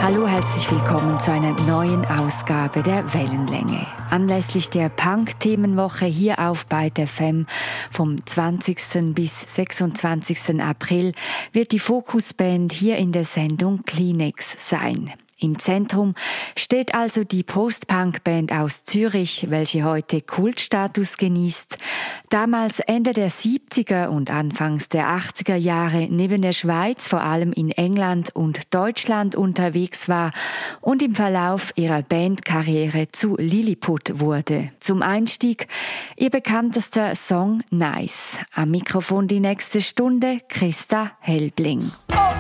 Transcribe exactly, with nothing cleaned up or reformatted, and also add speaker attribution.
Speaker 1: Hallo, herzlich willkommen zu einer neuen Ausgabe der Wellenlänge. Anlässlich der Punk-Themenwoche hier auf Byte F M vom zwanzigsten bis sechsundzwanzigsten April wird die Fokusband hier in der Sendung Kleenex sein. Im Zentrum steht also die Post-Punk-Band aus Zürich, welche heute Kultstatus genießt, damals Ende der siebziger und Anfangs der achtziger Jahre neben der Schweiz vor allem in England und Deutschland unterwegs war und im Verlauf ihrer Bandkarriere zu Lilliput wurde. Zum Einstieg ihr bekanntester Song Nice. Am Mikrofon die nächste Stunde Christa Helbling. Oh!